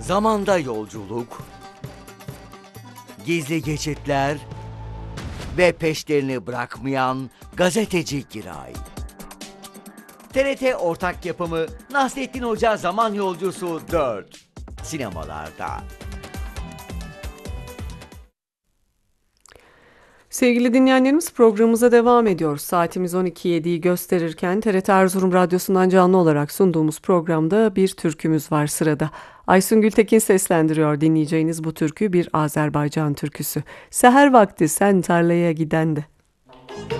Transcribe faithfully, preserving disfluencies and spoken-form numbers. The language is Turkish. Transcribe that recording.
Zamanda yolculuk, gizli geçitler ve peşlerini bırakmayan gazeteci Giray. T R T ortak yapımı Nasrettin Hoca Zaman Yolcusu dört sinemalarda. Sevgili dinleyenlerimiz, programımıza devam ediyor. Saatimiz on iki yediyi gösterirken T R T Erzurum Radyosu'ndan canlı olarak sunduğumuz programda bir türkümüz var sırada. Aysun Gültekin seslendiriyor dinleyeceğiniz bu türkü, bir Azerbaycan türküsü. Seher vakti sen tarlaya giden de.